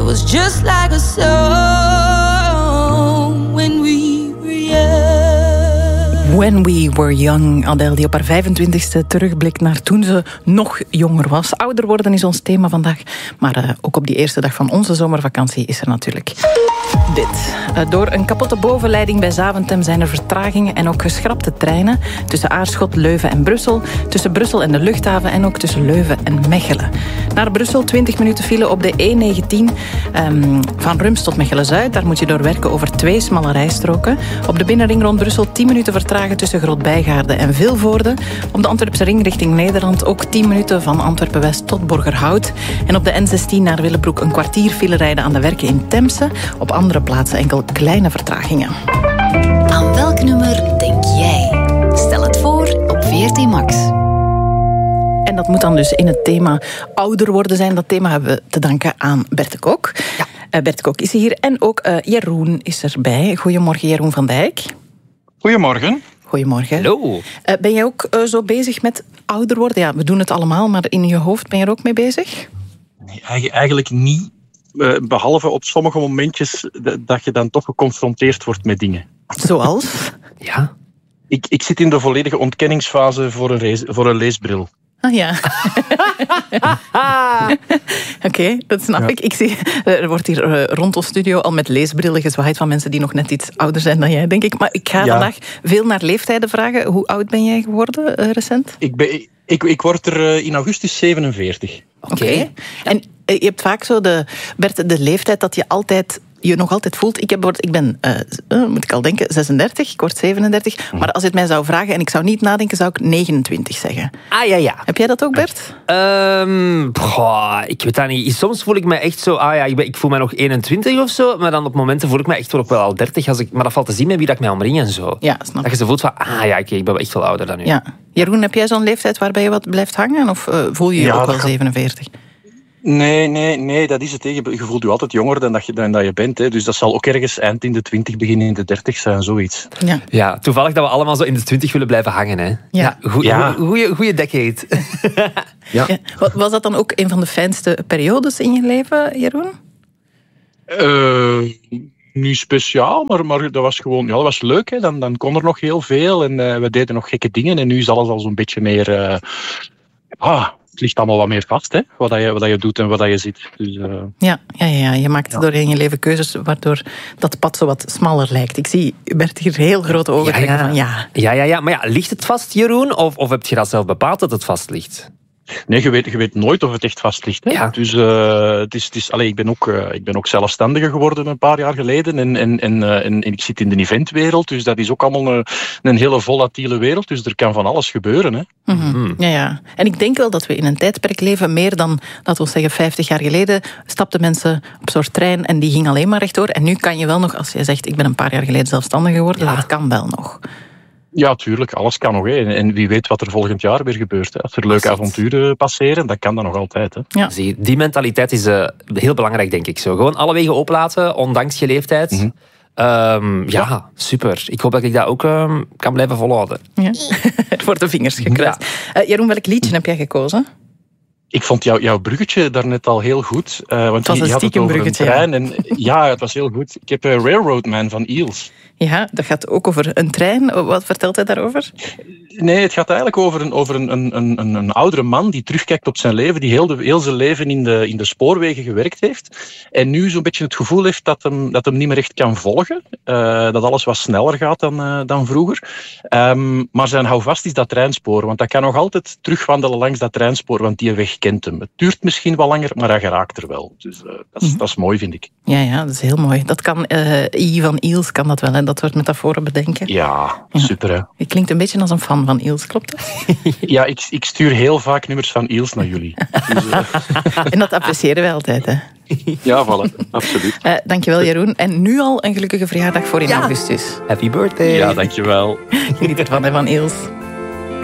It was just like a song when we were young. When We Were Young, Adele, die op haar 25e terugblikt naar toen ze nog jonger was. Ouder worden is ons thema vandaag, maar ook op die eerste dag van onze zomervakantie is er natuurlijk dit. Door een kapotte bovenleiding bij Zaventem zijn er vertragingen en ook geschrapte treinen tussen Aarschot, Leuven en Brussel, tussen Brussel en de luchthaven en ook tussen Leuven en Mechelen. Naar Brussel 20 minuten file op de E19 van Rums tot Mechelen-Zuid. Daar moet je door werken over 2 smalle rijstroken. Op de binnenring rond Brussel 10 minuten vertragen tussen Grootbijgaarde en Vilvoorde. Op de Antwerpse ring richting Nederland ook 10 minuten van Antwerpen-West tot Borgerhout. En op de N16 naar Willebroek een kwartier file rijden aan de werken in Temse. Op andere plaatsen enkel kleine vertragingen. Aan welk nummer denk jij? Stel het voor op VRT Max. En dat moet dan dus in het thema ouder worden zijn. Dat thema hebben we te danken aan Bert Kook. Ja. Bert Kook is hier en ook Jeroen is erbij. Goedemorgen, Jeroen van Dijk. Goedemorgen. Goedemorgen. Hallo. Ben jij ook zo bezig met ouder worden? Ja, we doen het allemaal, maar in je hoofd ben je er ook mee bezig? Nee, eigenlijk niet. Behalve op sommige momentjes dat je dan toch geconfronteerd wordt met dingen. Zoals? Ja. Ik zit in de volledige ontkenningsfase voor een leesbril. Ah ja. Oké, dat snap ik. Ik zie, er wordt hier rond ons studio al met leesbrillen gezwaaid van mensen die nog net iets ouder zijn dan jij, denk ik. Maar ik ga vandaag veel naar leeftijden vragen. Hoe oud ben jij geworden recent? Ik word er in augustus 47. Oké. En je hebt vaak zo de leeftijd dat je nog altijd voelt. Ik ben, moet ik al denken, 36, ik word 37. Maar als je het mij zou vragen en ik zou niet nadenken, zou ik 29 zeggen. Ah, ja. Heb jij dat ook, Bert? Ik weet dat niet. Soms voel ik me echt zo... ik voel me nog 21 of zo, maar dan op momenten voel ik me echt wel al 30. Maar dat valt te zien met wie dat ik mij omring en zo. Ja, snap. Dat je zo voelt van, ik ben echt wel ouder dan nu. Ja. Jeroen, heb jij zo'n leeftijd waarbij je wat blijft hangen? Of voel je je ook wel 47? Nee, dat is het. Je voelt je altijd jonger dan dat je bent. Hè. Dus dat zal ook ergens eind in de 20, begin in de 30 zijn, zoiets. Ja, toevallig dat we allemaal zo in de 20 willen blijven hangen. Hè. Goeie decade. Ja. Was dat dan ook een van de fijnste periodes in je leven, Jeroen? Niet speciaal, maar dat was gewoon... Ja, dat was leuk. Hè. Dan kon er nog heel veel en we deden nog gekke dingen. En nu is alles al zo'n beetje meer... Het ligt allemaal wat meer vast, hè? Wat je doet en wat je ziet. Dus, Ja, je maakt doorheen je leven keuzes waardoor dat pad zo wat smaller lijkt. Ik zie Bert hier heel grote ogen trekken van ja. Ja, maar ligt het vast, Jeroen? Of heb je dat zelf bepaald dat het vast ligt? Nee, je weet nooit of het echt vast ligt. Hè? Ja. Dus ik ben ook zelfstandige geworden een paar jaar geleden. En ik zit in de eventwereld. Dus dat is ook allemaal een hele volatiele wereld. Dus er kan van alles gebeuren. Hè? Mm-hmm. Ja. En ik denk wel dat we in een tijdperk leven, meer dan, laten we zeggen, 50 jaar geleden, stapten mensen op een soort trein en die ging alleen maar rechtdoor. En nu kan je wel nog, als je zegt, ik ben een paar jaar geleden zelfstandig geworden, dat kan wel nog. Ja, tuurlijk. Alles kan nog. Hè. En wie weet wat er volgend jaar weer gebeurt. Hè. Als er leuke avonturen passeren, dat kan dan nog altijd. Hè. Ja. Zie, die mentaliteit is heel belangrijk, denk ik. Zo. Gewoon alle wegen oplaten, ondanks je leeftijd. Mm-hmm. Super. Ik hoop dat ik dat ook kan blijven volhouden. Ja. Er worden vingers gekruist. Ja. Jeroen, welk liedje heb jij gekozen? Ik vond jouw bruggetje daarnet al heel goed. Want het was je had het over een trein. Ja. En, het was heel goed. Ik heb Railroad Man van Eels. Ja, dat gaat ook over een trein. Wat vertelt hij daarover? Nee, het gaat eigenlijk over een oudere man die terugkijkt op zijn leven, die heel zijn leven in de spoorwegen gewerkt heeft. En nu zo'n beetje het gevoel heeft dat hem niet meer echt kan volgen. Dat alles wat sneller gaat dan vroeger. Maar zijn houvast is dat treinspoor. Want hij kan nog altijd terugwandelen langs dat treinspoor, want die weg kent hem. Het duurt misschien wat langer, maar hij geraakt er wel. Dus dat is mooi, vind ik. Ja, dat is heel mooi. Dat kan I van Eels kan dat wel, hè? Dat soort metaforen bedenken. Ja, super hè. Je klinkt een beetje als een fan van Eels, klopt dat? Ja, ik stuur heel vaak nummers van Eels naar jullie. Dus, En dat appreciëren wij altijd, hè? Ja, voilà, absoluut. Dankjewel, Jeroen. En nu al een gelukkige verjaardag voor in augustus. Happy birthday. Ja, dankjewel. Geniet ervan, van Eels.